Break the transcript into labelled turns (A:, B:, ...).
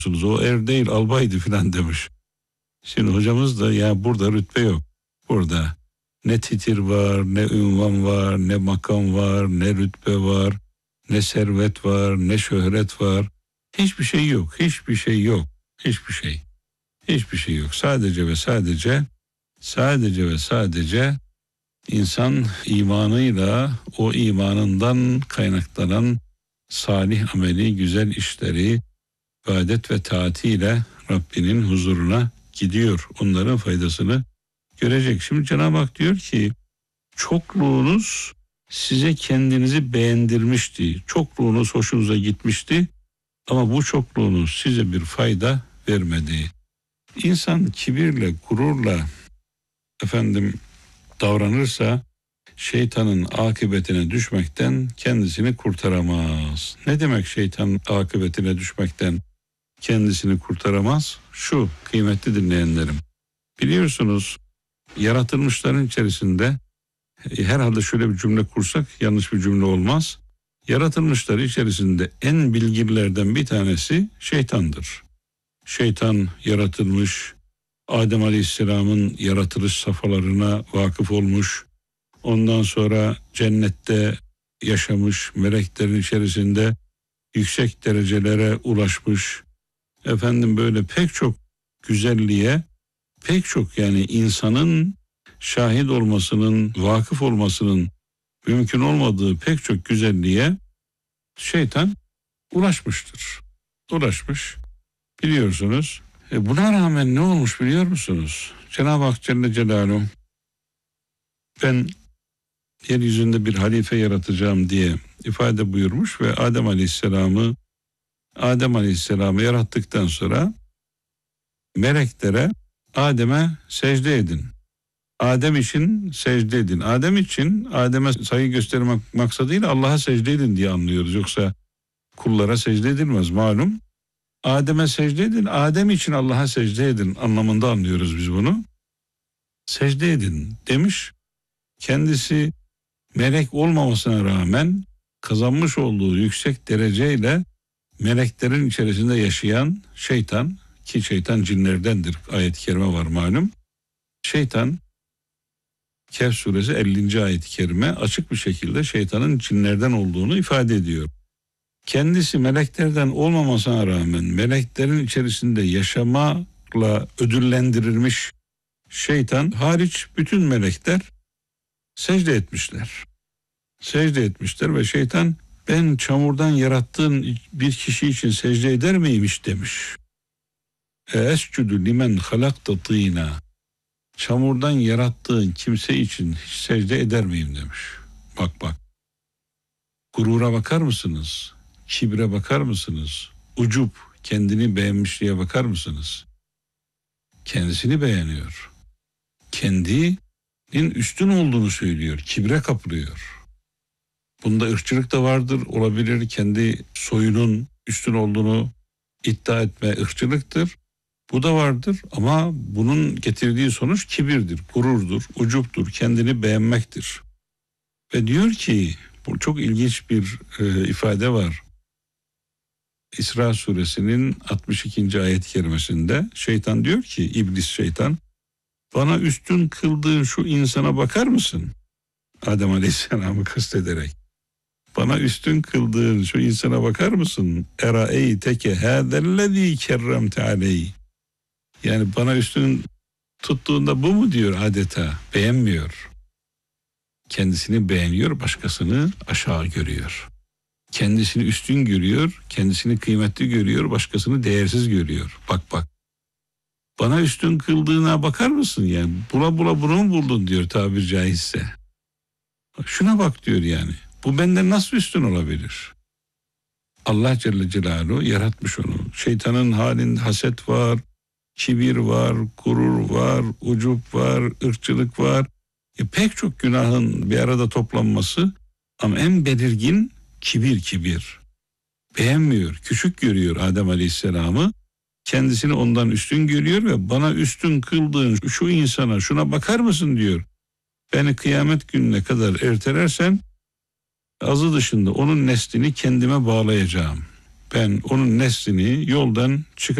A: O er değil albaydı filan demiş. Şimdi hocamız da ya burada rütbe yok. Burada ne titir var, ne ünvan var, ne makam var, ne rütbe var, ne servet var, ne şöhret var. Hiçbir şey yok, hiçbir şey yok, hiçbir şey. Hiçbir şey yok. Sadece ve sadece insan imanıyla, o imanından kaynaklanan salih ameli, güzel işleri, ibadet ve taatiyle Rabbinin huzuruna gidiyor. Onların faydasını görecek. Şimdi Cenab-ı Hak diyor ki çokluğunuz size kendinizi beğendirmişti. Çokluğunuz hoşunuza gitmişti ama bu çokluğunuz size bir fayda vermedi. İnsan kibirle, gururla davranırsa şeytanın akıbetine düşmekten kendisini kurtaramaz. Ne demek şeytanın akıbetine düşmekten kendisini kurtaramaz? Şu kıymetli dinleyenlerim. Biliyorsunuz yaratılmışların içerisinde herhalde şöyle bir cümle kursak yanlış bir cümle olmaz. Yaratılmışlar içerisinde en bilgililerden bir tanesi şeytandır. Şeytan yaratılmış, Adem Aleyhisselam'ın yaratılış safhalarına vakıf olmuş, ondan sonra cennette yaşamış, meleklerin içerisinde yüksek derecelere ulaşmış, böyle pek çok güzelliğe, pek çok yani insanın şahit olmasının, vakıf olmasının mümkün olmadığı pek çok güzelliğe şeytan ulaşmıştır. Ulaşmış. Biliyorsunuz. Buna rağmen ne olmuş biliyor musunuz? Cenab-ı Hak Celle Celaluhu ben yeryüzünde bir halife yaratacağım diye ifade buyurmuş ve Adem Aleyhisselam'ı yarattıktan sonra meleklere Adem'e secde edin. Adem için secde edin. Adem'e saygı göstermek maksadıyla Allah'a secde edin diye anlıyoruz. Yoksa kullara secde edilmez malum. Adem'e secde edin, Adem için Allah'a secde edin anlamında anlıyoruz biz bunu. Secde edin demiş. Kendisi melek olmamasına rağmen kazanmış olduğu yüksek dereceyle meleklerin içerisinde yaşayan şeytan, ki şeytan cinlerdendir, ayet-i kerime var malum. Şeytan, Kehf suresi 50. ayet-i kerime açık bir şekilde şeytanın cinlerden olduğunu ifade ediyor. Kendisi meleklerden olmamasına rağmen meleklerin içerisinde yaşamakla ödüllendirilmiş şeytan hariç bütün melekler secde etmişler. Secde etmişler ve şeytan ben çamurdan yarattığın bir kişi için secde eder miymiş demiş. Escudu limen halakta tîna. Çamurdan yarattığın kimse için hiç secde eder miyim demiş. Bak. Gurura bakar mısınız? Kibre bakar mısınız? Ucup, kendini beğenmişliğe bakar mısınız? Kendisini beğeniyor. Kendinin üstün olduğunu söylüyor. Kibre kapılıyor. Bunda ırkçılık da vardır, olabilir. Kendi soyunun üstün olduğunu iddia etme ırkçılıktır. Bu da vardır ama bunun getirdiği sonuç kibirdir, gururdur, ucuptur, kendini beğenmektir. Ve diyor ki, bu çok ilginç bir ifade var. İsra suresinin 62. ayet-i kerimesinde şeytan diyor ki, iblis şeytan, bana üstün kıldığın şu insana bakar mısın? Adem Aleyhisselam'ı kastederek. Bana üstün kıldığın şu insana bakar mısın? Eraeyteke hâzellezî kerremte aleyh. Yani bana üstün tuttuğunda bu mu diyor adeta? Beğenmiyor. Kendisini beğeniyor, başkasını aşağı görüyor. Kendisini üstün görüyor, kendisini kıymetli görüyor, başkasını değersiz görüyor. Bak. Bana üstün kıldığına bakar mısın? Yani bula bunu mu buldun diyor tabiri caizse. Şuna bak diyor yani. Bu benden nasıl üstün olabilir? Allah Celle Celaluhu yaratmış onu. Şeytanın halinde haset var, kibir var, gurur var, ucup var, ırkçılık var. Pek çok günahın bir arada toplanması ama en belirgin kibir. Beğenmiyor, küçük görüyor Adem Aleyhisselam'ı. Kendisini ondan üstün görüyor ve bana üstün kıldığın şu insana şuna bakar mısın diyor. Beni kıyamet gününe kadar ertelersen azı dışında onun neslini kendime bağlayacağım. Ben onun neslini yoldan